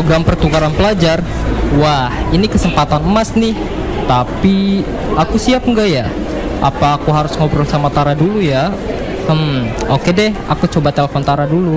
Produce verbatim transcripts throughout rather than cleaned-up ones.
program pertukaran pelajar. Wah, ini kesempatan emas nih. Tapi aku siap nggak ya? Apa aku harus ngobrol sama Tara dulu ya? Hmm, oke deh, aku coba telepon Tara dulu.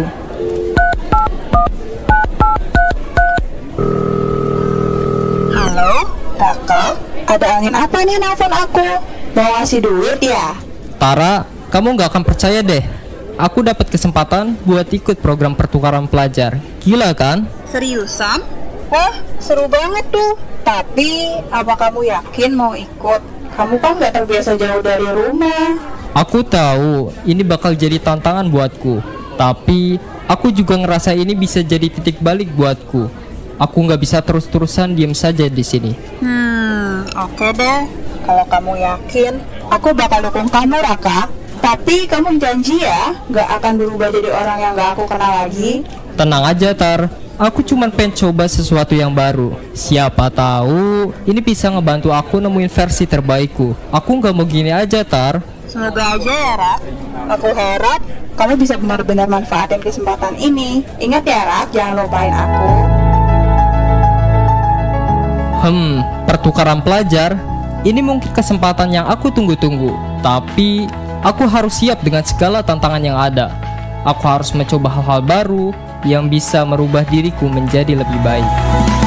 Halo, kakak. Ada angin apa nih nelfon aku? Mau ngasih duit ya? Tara, kamu nggak akan percaya deh. Aku dapat kesempatan buat ikut program pertukaran pelajar. Gila kan? Seriusan? Wah, seru banget tuh. Tapi, apa kamu yakin mau ikut? Kamu kan gak terbiasa jauh dari rumah. Aku tahu ini bakal jadi tantangan buatku. Tapi, aku juga ngerasa ini bisa jadi titik balik buatku. Aku nggak bisa terus-terusan diem saja di sini. Hmm, oke deh. Kalau kamu yakin, aku bakal dukung kamu, Raka. Tapi kamu janji ya, gak akan berubah jadi orang yang gak aku kenal lagi. Tenang aja, Tar. Aku cuma pengen coba sesuatu yang baru. Siapa tahu ini bisa ngebantu aku nemuin versi terbaikku. Aku nggak mau gini aja, Tar. Semoga aja ya, Rak. Aku harap kamu bisa benar-benar manfaatin kesempatan ini. Ingat ya, Rak, jangan lupain aku. Hmm, pertukaran pelajar. Ini mungkin kesempatan yang aku tunggu-tunggu. Tapi aku harus siap dengan segala tantangan yang ada. Aku harus mencoba hal-hal baru yang bisa merubah diriku menjadi lebih baik.